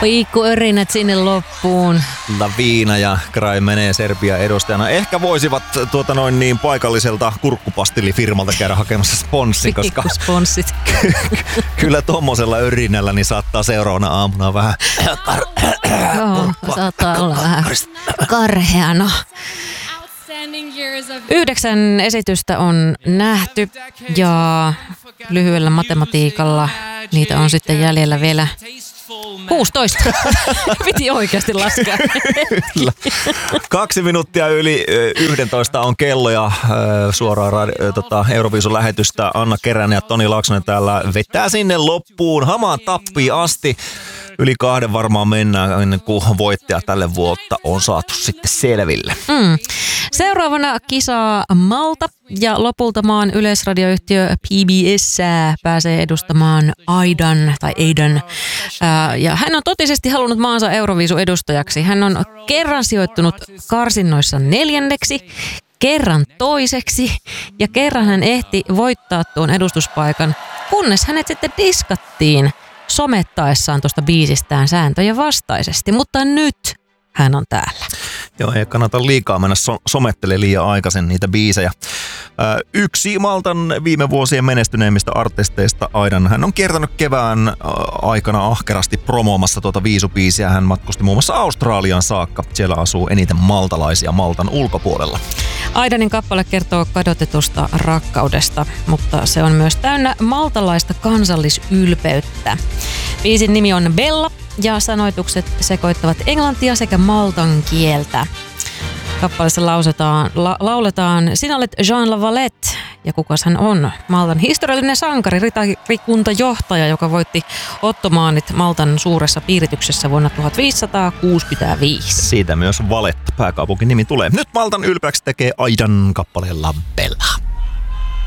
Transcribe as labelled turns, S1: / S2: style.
S1: Pikkuörinät sinne loppuun.
S2: Lavina ja Cry menee Serbia edustajana. Ehkä voisivat paikalliselta kurkkupastillifirmalta käydä hakemassa sponssin, koska
S1: Pikkusponssit.
S2: kyllä tommosella örinällä niin saattaa seuraavana aamuna vähän
S1: Joo, saattaa olla vähän karheana. 9 esitystä on nähty ja lyhyellä matematiikalla niitä on sitten jäljellä vielä 16. Piti oikeasti laskea.
S2: 2 minuuttia yli 11 on kello ja suoraan Euroviisun lähetystä Anna Keränen ja Toni Laaksonen täällä vetää sinne loppuun hamaan tappiin asti. Yli 2 varmaan mennään ennen kuin voittaja tälle vuotta on saatu sitten selville.
S1: Seuraavana kisaa Malta ja lopulta maan yleisradioyhtiö PBS pääsee edustamaan Aidan. Ja hän on totisesti halunnut maansa Euroviisun edustajaksi. Hän on kerran sijoittunut karsinnoissa 4. kerran 2. ja kerran hän ehti voittaa tuon edustuspaikan, kunnes hänet sitten diskattiin somettaessaan tuosta biisistään sääntöjen vastaisesti, mutta nyt hän on täällä.
S2: Joo, ei kannata liikaa mennä somettelemaan liian aikaisin niitä biisejä. Yksi Maltan viime vuosien menestyneimmistä artisteista Aidan. Hän on kiertänyt kevään aikana ahkerasti promoomassa tuota viisubiisiä. Hän matkusti muun muassa Australiaan saakka. Siellä asuu eniten maltalaisia Maltan ulkopuolella.
S1: Aidanin kappale kertoo kadotetusta rakkaudesta, mutta se on myös täynnä maltalaista kansallisylpeyttä. Biisin nimi on Bella ja sanoitukset sekoittavat englantia sekä maltan kieltä. Kappaleessa lauletaan Sinä olet Jean Lavalette ja kukas hän on? Maltan historiallinen sankari, ritarikuntajohtaja, joka voitti ottomaanit Maltan suuressa piirityksessä vuonna 1565.
S2: Siitä myös Valette, pääkaupunkin nimi tulee. Nyt Maltan ylpeäksi tekee Aidan kappaleen La Bella.